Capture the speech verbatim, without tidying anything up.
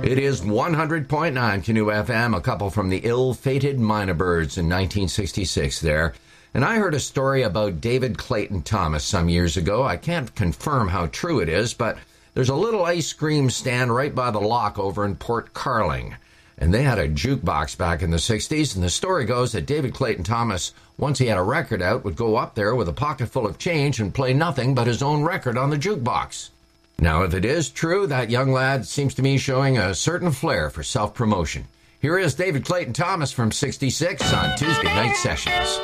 It is one hundred point nine Canoe F M, a couple from the ill-fated Mynah Birds in nineteen sixty-six there. And I heard a story about David Clayton Thomas some years ago. I can't confirm how true it is, but there's a little ice cream stand right by the lock over in Port Carling. And they had a jukebox back in the sixties, and the story goes that David Clayton Thomas, once he had a record out, would go up there with a pocket full of change and play nothing but his own record on the jukebox. Now, if it is true, that young lad seems to me showing a certain flair for self-promotion. Here is David Clayton Thomas from sixty-six on Tuesday Night Sessions.